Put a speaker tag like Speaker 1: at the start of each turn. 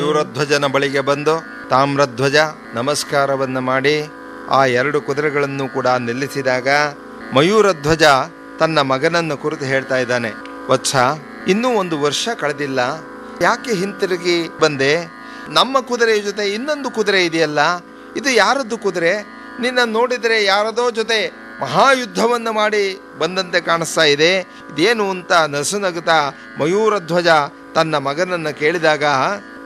Speaker 1: ಮಯೂರಧ್ವಜನ ಬಳಿಗೆ ಬಂದು ತಾಮ್ರಧ್ವಜ ನಮಸ್ಕಾರವನ್ನು ಮಾಡಿ ಆ 2 ಕುದುರೆಗಳನ್ನು ಕೂಡ ನಿಲ್ಲಿಸಿದಾಗ ಮಯೂರಧ್ವಜ ತನ್ನ ಮಗನನ್ನು ಕುರಿತು ಹೇಳ್ತಾ ಇದ್ದಾನೆ, ವತ್ಸ, ಇನ್ನೂ 1 ವರ್ಷ ಕಳೆದಿಲ್ಲ, ಯಾಕೆ ಹಿಂತಿರುಗಿ ಬಂದೆ? ನಮ್ಮ ಕುದುರೆಯ ಜೊತೆ ಇನ್ನೊಂದು ಕುದುರೆ ಇದೆಯಲ್ಲ, ಇದು ಯಾರದ್ದು ಕುದುರೆ? ನಿನ್ನ ನೋಡಿದರೆ ಯಾರದೋ ಜೊತೆ ಮಹಾಯುದ್ಧವನ್ನು ಮಾಡಿ ಬಂದಂತೆ ಕಾಣಿಸ್ತಾ ಇದೆ, ಇದೇನು ಅಂತ ನಸುನಗುತ್ತಾ ಮಯೂರಧ್ವಜ ತನ್ನ ಮಗನನ್ನು ಕೇಳಿದಾಗ